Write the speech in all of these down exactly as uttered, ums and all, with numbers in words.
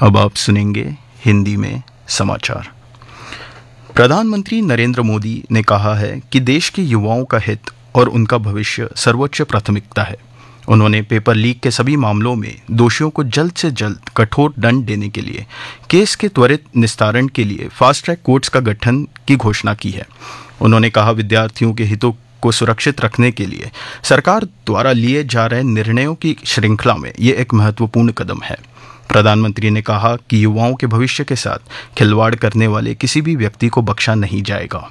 अब आप सुनेंगे हिंदी में समाचार। प्रधानमंत्री नरेंद्र मोदी ने कहा है कि देश के युवाओं का हित और उनका भविष्य सर्वोच्च प्राथमिकता है। उन्होंने पेपर लीक के सभी मामलों में दोषियों को जल्द से जल्द कठोर दंड देने के लिए केस के त्वरित निस्तारण के लिए फास्ट ट्रैक कोर्ट्स का गठन की घोषणा की है। उन्होंने कहा, विद्यार्थियों के हितों को सुरक्षित रखने के लिए सरकार द्वारा लिए जा रहे निर्णयों की श्रृंखला में ये एक महत्वपूर्ण कदम है। प्रधानमंत्री ने कहा कि युवाओं के भविष्य के साथ खिलवाड़ करने वाले किसी भी व्यक्ति को बख्शा नहीं जाएगा।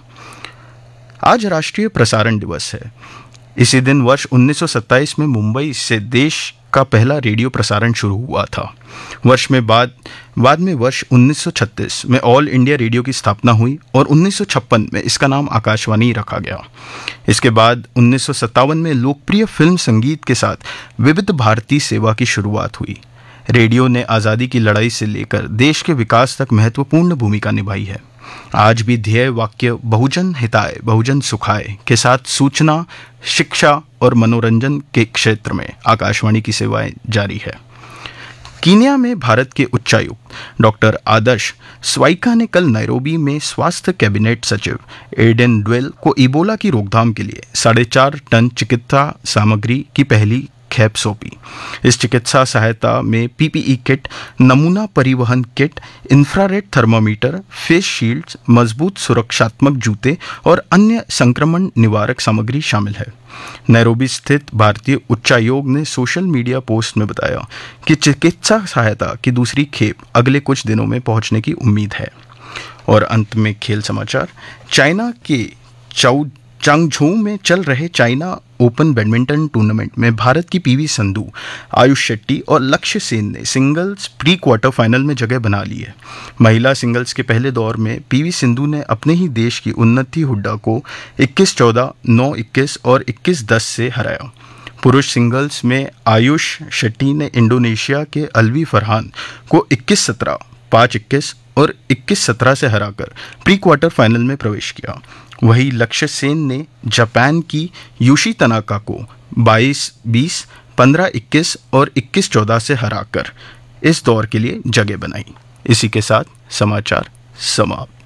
आज राष्ट्रीय प्रसारण दिवस है। इसी दिन वर्ष उन्नीस सौ सत्ताईस में मुंबई से देश का पहला रेडियो प्रसारण शुरू हुआ था। वर्ष में बाद बाद में वर्ष उन्नीस सौ छत्तीस में ऑल इंडिया रेडियो की स्थापना हुई और उन्नीस सौ छप्पन में इसका नाम आकाशवाणी रखा गया। इसके बाद उन्नीस सौ सत्तावन में लोकप्रिय फिल्म संगीत के साथ विविध भारती सेवा की शुरुआत हुई। रेडियो ने आज़ादी की लड़ाई से लेकर देश के विकास तक महत्वपूर्ण भूमिका निभाई है। आज भी ध्येय वाक्य बहुजन हिताय बहुजन सुखाय के साथ सूचना, शिक्षा और मनोरंजन के क्षेत्र में आकाशवाणी की सेवाएं जारी है। कीनिया में भारत के उच्चायुक्त डॉक्टर आदर्श स्वाइका ने कल नैरोबी में स्वास्थ्य कैबिनेट सचिव एडेन ड्वेल को इबोला की रोकथाम के लिए साढ़े चार टन चिकित्सा सामग्री की पहली खेप सौंपी। इस चिकित्सा सहायता में पीपीई किट, नमूना परिवहन kit, infrared thermometer, face shields, मजबूत सुरक्षात्मक जूते और अन्य संक्रमण निवारक सामग्री शामिल है। नैरोबी स्थित भारतीय उच्चायोग ने सोशल मीडिया पोस्ट में बताया कि चिकित्सा सहायता की दूसरी खेप अगले कुछ दिनों में पहुंचने की उम्मीद है। और अंत में खेल समाचार। चाइना के चाउ चांगझोऊ में चल रहे चाइना ओपन बैडमिंटन टूर्नामेंट में भारत की पीवी संधू, आयुष शेट्टी और लक्ष्य सेन ने सिंगल्स प्री क्वार्टर फाइनल में जगह बना ली है। महिला सिंगल्स के पहले दौर में पीवी सिंधु ने अपने ही देश की उन्नति हुड्डा को इक्कीस चौदह, नौ इक्कीस और इक्कीस दस से हराया। पुरुष सिंगल्स में आयुष शेट्टी ने इंडोनेशिया के अलवी फरहान को इक्कीस सत्रह, पाँच इक्कीस और इक्कीस सत्रह से हराकर प्री क्वार्टर फाइनल में प्रवेश किया। वहीं लक्ष्य सेन ने जापान की यूशी तनाका को बाईस बीस, पंद्रह इक्कीस और इक्कीस चौदह से हराकर इस दौर के लिए जगह बनाई। इसी के साथ समाचार समाप्त।